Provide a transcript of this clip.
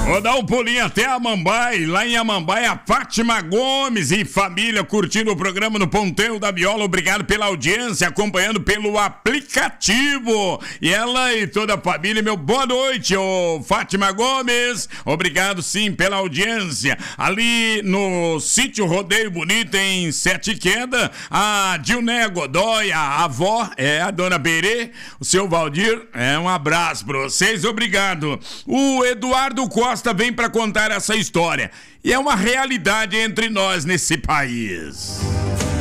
Vou dar um pulinho até Amambai, lá em Amambai, a Fátima Gomes e família curtindo o programa no Ponteiro da Viola. Obrigado pela audiência, acompanhando pelo aplicativo. E ela e toda a família, meu boa noite, ô Fátima Gomes. Obrigado sim pela audiência. Ali no sítio Rodeio Bonito, em Sete Quedas, a Dilné Godoy, a avó, a dona Berê, o seu Valdir, um abraço pra vocês, obrigado. O Eduardo Costa vem para contar essa história. E é uma realidade entre nós nesse país.